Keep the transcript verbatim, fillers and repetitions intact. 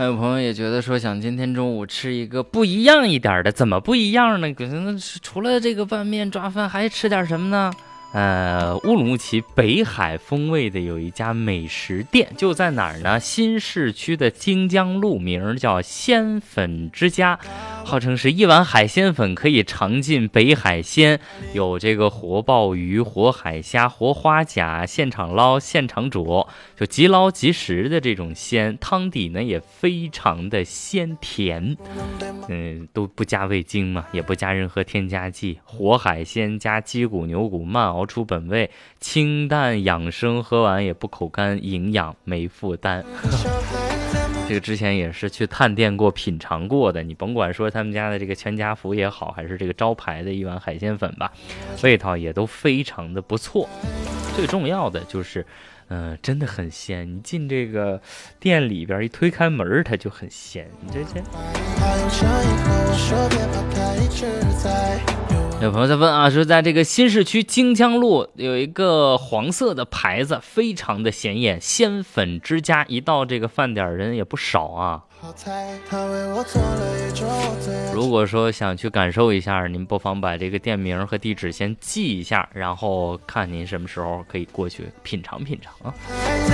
还有朋友也觉得说想今天中午吃一个不一样一点的，怎么不一样呢？可能除了这个拌面抓饭还吃点什么呢？呃，乌鲁木齐北海风味的有一家美食店，就在哪儿呢？新市区的京江路，名叫鲜粉之家，号称是一碗海鲜粉可以尝尽北海鲜，有这个活鲍鱼、活海虾、活花甲，现场捞现场煮，就即捞即食的这种鲜，汤底呢也非常的鲜甜，嗯，都不加味精嘛，也不加任何添加剂，活海鲜加鸡骨、牛骨慢熬出本味，清淡养生，喝完也不口干，营养没负担。这个之前也是去探店过、品尝过的，你甭管说他们家的这个全家福也好，还是这个招牌的一碗海鲜粉吧，味道也都非常的不错。最重要的就是，嗯、呃，真的很鲜。你进这个店里边一推开门，它就很鲜。你这这。有朋友在问啊，说在这个新市区京江路有一个黄色的牌子，非常的显眼，鲜粉之家。一到这个饭点人也不少啊。如果说想去感受一下，您不妨把这个店名和地址先记一下，然后看您什么时候可以过去品尝品尝啊。